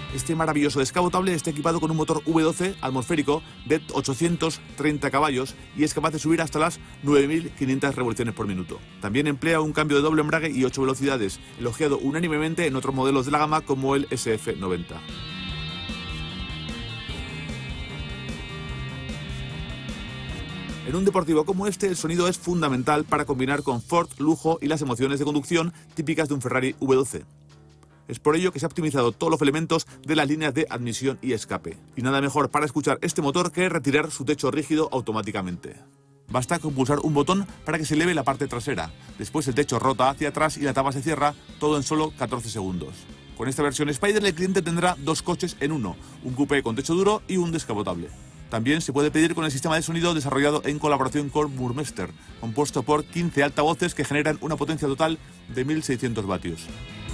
Este maravilloso descapotable está equipado con un motor V12 atmosférico de 830 caballos y es capaz de subir hasta las 9.500 revoluciones por minuto. También emplea un cambio de doble embrague y 8 velocidades, elogiado unánimemente en otros modelos de la gama como el SF90. En un deportivo como este, el sonido es fundamental para combinar confort, lujo y las emociones de conducción típicas de un Ferrari V12. Es por ello que se ha optimizado todos los elementos de las líneas de admisión y escape. Y nada mejor para escuchar este motor que retirar su techo rígido automáticamente. Basta con pulsar un botón para que se eleve la parte trasera. Después el techo rota hacia atrás y la tapa se cierra, todo en solo 14 segundos. Con esta versión Spider el cliente tendrá dos coches en uno, un coupé con techo duro y un descapotable. También se puede pedir con el sistema de sonido desarrollado en colaboración con Burmester, compuesto por 15 altavoces que generan una potencia total de 1.600 vatios.